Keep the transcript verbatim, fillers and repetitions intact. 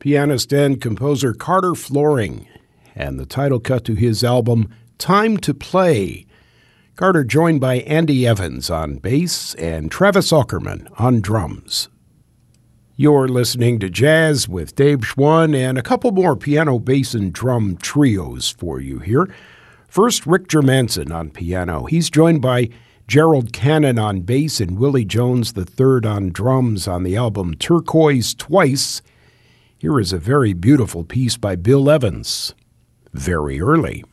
pianist and composer Carter Floring, and the title cut to his album, Time to Play. Carter joined by Andy Evans on bass and Travis Aukerman on drums. You're listening to Jazz with Dave Schwann, and a couple more piano, bass, and drum trios for you here. First, Rick Germanson on piano. He's joined by Gerald Cannon on bass and Willie Jones the third on drums on the album Turquoise Twice. Here is a very beautiful piece by Bill Evans, Very Early.